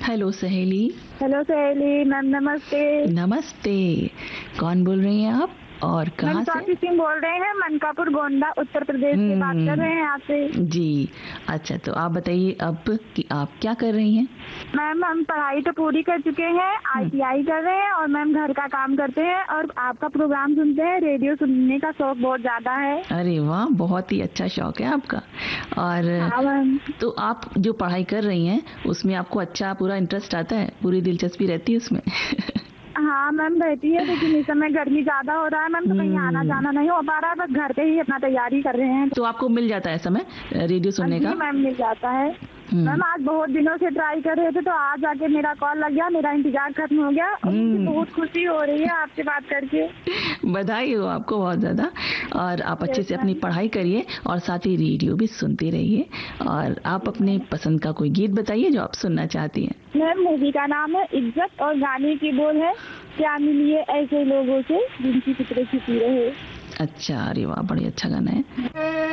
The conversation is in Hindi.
हेलो सहेली। हेलो सहेली मैम, नमस्ते। नमस्ते। कौन बोल रही हैं आप और मैम कहाँ से? स्वाति सिंह बोल रहे हैं, मनकापुर गोंडा उत्तर प्रदेश से बात कर रहे हैं आपसे। जी। अच्छा, तो आप बताइए अब कि आप क्या कर रही हैं? मैम हम पढ़ाई तो पूरी कर चुके हैं, आईटीआई कर रहे हैं और मैम घर का काम करते हैं और आपका प्रोग्राम सुनते हैं। रेडियो सुनने का शौक बहुत ज्यादा है। अरे वाह, बहुत ही अच्छा शौक है आपका। और हाँ मैम। तो आप जो पढ़ाई कर रही हैं उसमें आपको अच्छा पूरा इंटरेस्ट आता है, पूरी दिलचस्पी रहती है उसमें? हाँ मैम रहती है, लेकिन इस समय गर्मी ज्यादा हो रहा है मैम, तो कहीं आना जाना नहीं हो पा रहा है, बस घर पे ही अपना तैयारी कर रहे हैं। तो आपको मिल जाता है समय रेडियो सुनने का? जी मैम मिल जाता है। मैम आज बहुत दिनों से ट्राई कर रहे थे, तो आज आके मेरा कॉल लग गया, मेरा इंतजार खत्म हो गया और मुझे बहुत खुशी हो रही है आपसे बात करके। बधाई हो आपको बहुत ज्यादा। और आप अच्छे से अपनी पढ़ाई करिए और साथ ही रेडियो भी सुनते रहिए। और आप अपने पसंद का कोई गीत बताइए जो आप सुनना चाहती हैं। मैम मूवी का नाम है इज्जत और गाने की बोल है, क्या मिलिए ऐसे लोगों से जिनकी फिक्रें छिपी रहे। अच्छा, अरे वाह, बड़ी अच्छा गाना है।